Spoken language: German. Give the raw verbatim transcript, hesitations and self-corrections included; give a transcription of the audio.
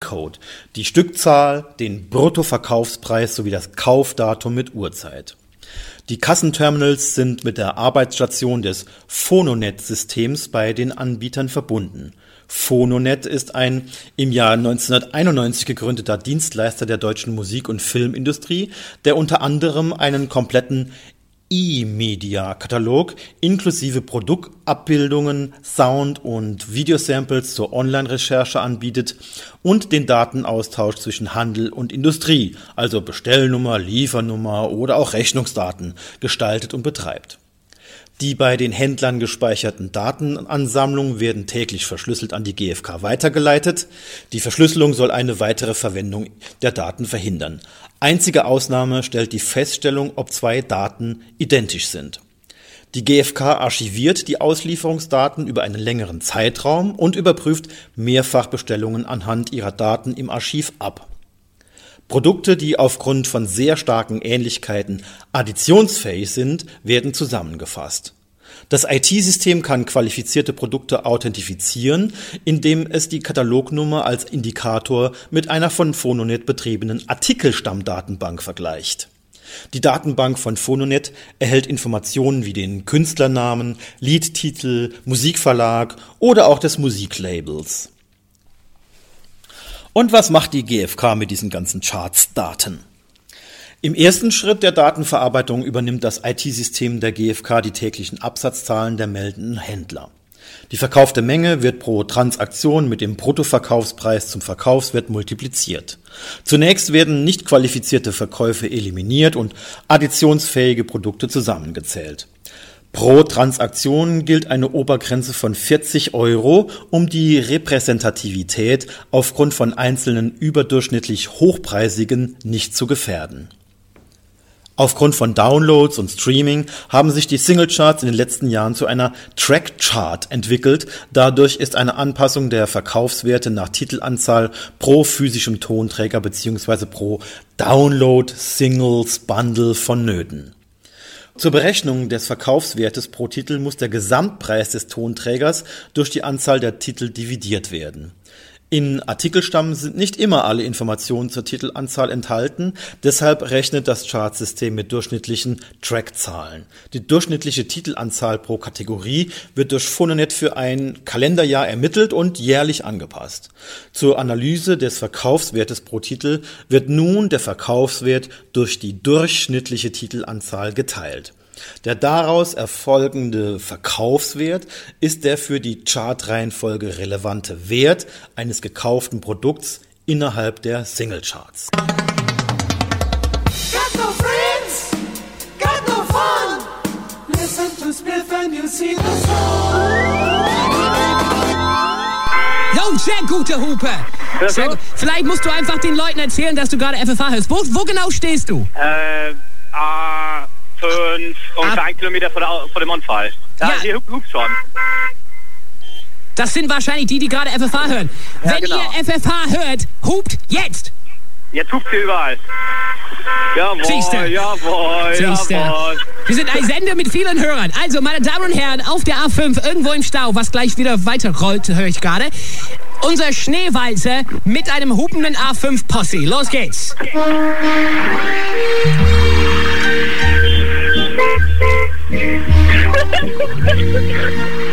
Barcode, die Stückzahl, den Bruttoverkaufspreis sowie das Kaufdatum mit Uhrzeit. Die Kassenterminals sind mit der Arbeitsstation des Phononet-Systems bei den Anbietern verbunden. Phononet ist ein im Jahr neunzehnhunderteinundneunzig gegründeter Dienstleister der deutschen Musik- und Filmindustrie, der unter anderem einen kompletten E-Media-Katalog inklusive Produktabbildungen, Sound- und Videosamples zur Online-Recherche anbietet und den Datenaustausch zwischen Handel und Industrie, also Bestellnummer, Liefernummer oder auch Rechnungsdaten, gestaltet und betreibt. Die bei den Händlern gespeicherten Datenansammlungen werden täglich verschlüsselt an die G f K weitergeleitet. Die Verschlüsselung soll eine weitere Verwendung der Daten verhindern. Einzige Ausnahme stellt die Feststellung, ob zwei Daten identisch sind. Die G f K archiviert die Auslieferungsdaten über einen längeren Zeitraum und überprüft Mehrfachbestellungen anhand ihrer Daten im Archiv ab. Produkte, die aufgrund von sehr starken Ähnlichkeiten additionsfähig sind, werden zusammengefasst. Das I T-System kann qualifizierte Produkte authentifizieren, indem es die Katalognummer als Indikator mit einer von Phononet betriebenen Artikelstammdatenbank vergleicht. Die Datenbank von Phononet erhält Informationen wie den Künstlernamen, Liedtitel, Musikverlag oder auch des Musiklabels. Und was macht die G f K mit diesen ganzen Charts-Daten? Im ersten Schritt der Datenverarbeitung übernimmt das I T-System der G f K die täglichen Absatzzahlen der meldenden Händler. Die verkaufte Menge wird pro Transaktion mit dem Bruttoverkaufspreis zum Verkaufswert multipliziert. Zunächst werden nicht qualifizierte Verkäufe eliminiert und additionsfähige Produkte zusammengezählt. Pro Transaktion gilt eine Obergrenze von vierzig Euro, um die Repräsentativität aufgrund von einzelnen überdurchschnittlich hochpreisigen nicht zu gefährden. Aufgrund von Downloads und Streaming haben sich die Singlecharts in den letzten Jahren zu einer Trackchart entwickelt. Dadurch ist eine Anpassung der Verkaufswerte nach Titelanzahl pro physischem Tonträger bzw. pro Download, Singles, Bundle vonnöten. Zur Berechnung des Verkaufswertes pro Titel muss der Gesamtpreis des Tonträgers durch die Anzahl der Titel dividiert werden. In Artikelstamm sind nicht immer alle Informationen zur Titelanzahl enthalten, deshalb rechnet das Chartsystem mit durchschnittlichen Trackzahlen. Die durchschnittliche Titelanzahl pro Kategorie wird durch Phononet für ein Kalenderjahr ermittelt und jährlich angepasst. Zur Analyse des Verkaufswertes pro Titel wird nun der Verkaufswert durch die durchschnittliche Titelanzahl geteilt. Der daraus erfolgende Verkaufswert ist der für die Chartreihenfolge relevante Wert eines gekauften Produkts innerhalb der Singlecharts. Got no friends, got no fun. Listen to Spiff and you see the sun. Jo, sehr gute Hupe. Sehr gut. Vielleicht musst du einfach den Leuten erzählen, dass du gerade F F H hörst. Wo, wo genau stehst du? Äh, ah... fünf ungefähr ein Kilometer vor, der, vor dem Unfall. Ja, ja. Hier hupt schon. Das sind wahrscheinlich die, die gerade F F H hören. Ja, Wenn genau. ihr F F H hört, hupt jetzt! Jetzt hupt ihr überall. Jawohl, Siehste. jawohl, Siehste. jawohl. Wir sind ein Sender mit vielen Hörern. Also, meine Damen und Herren, auf der A fünf, irgendwo im Stau, was gleich wieder weiterrollt, höre ich gerade, unser Schneewalzer mit einem hupenden A fünf Posse. Los geht's!